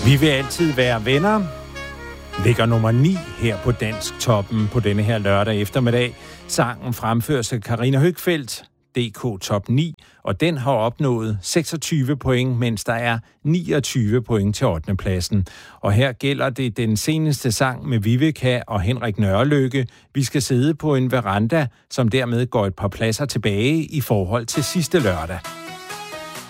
Vi vil altid være venner. Ligger nummer 9 her på Dansk Toppen på denne her lørdag eftermiddag. Sangen fremføres af Karina Høgfeldt, DK Top 9, og den har opnået 26 point, mens der er 29 point til 8. pladsen. Og her gælder det den seneste sang med Viveca og Henrik Nørrelykke. Vi skal sidde på en veranda, som dermed går et par pladser tilbage i forhold til sidste lørdag.